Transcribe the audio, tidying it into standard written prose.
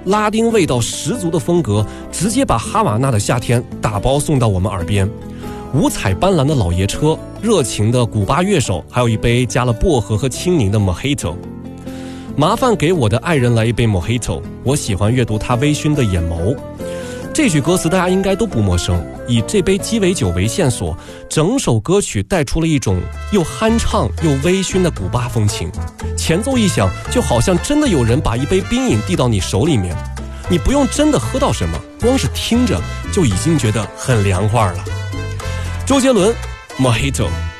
拉丁味道十足的风格，直接把哈瓦那的夏天打包送到我们耳边。五彩斑斓的老爷车，热情的古巴乐手，还有一杯加了薄荷和青柠的 Mojito。麻烦给我的爱人来一杯 Mojito， 我喜欢阅读他微醺的眼眸。这句歌词大家应该都不陌生，以这杯鸡尾酒为线索，整首歌曲带出了一种又酣畅又微醺的古巴风情。前奏一响，就好像真的有人把一杯冰饮递到你手里面，你不用真的喝到什么，光是听着就已经觉得很凉快了。周杰伦 Mojito。